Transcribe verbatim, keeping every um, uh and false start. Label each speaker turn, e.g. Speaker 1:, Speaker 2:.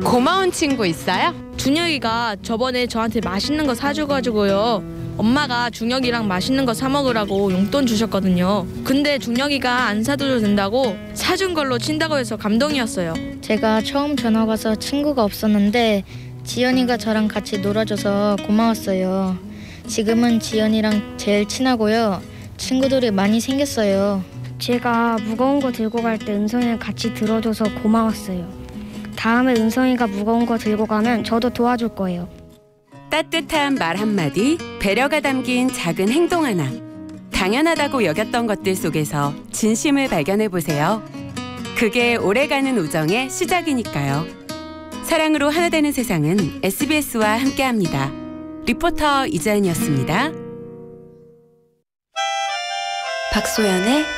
Speaker 1: 고마운 친구 있어요?
Speaker 2: 준혁이가 저번에 저한테 맛있는 거 사줘가지고요. 엄마가 준혁이랑 맛있는 거 사 먹으라고 용돈 주셨거든요. 근데 준혁이가 안 사줘도 된다고 사준 걸로 친다고 해서 감동이었어요.
Speaker 3: 제가 처음 전학 와서 친구가 없었는데 지연이가 저랑 같이 놀아줘서 고마웠어요. 지금은 지연이랑 제일 친하고요. 친구들이 많이 생겼어요.
Speaker 4: 제가 무거운 거 들고 갈 때 은성이랑 같이 들어줘서 고마웠어요. 다음에 은성이가 무거운 거 들고 가면 저도 도와줄 거예요.
Speaker 5: 따뜻한 말 한마디, 배려가 담긴 작은 행동 하나. 당연하다고 여겼던 것들 속에서 진심을 발견해보세요. 그게 오래가는 우정의 시작이니까요. 사랑으로 하나 되는 세상은 에스비에스와 함께합니다. 리포터 이자연이었습니다. 박소연의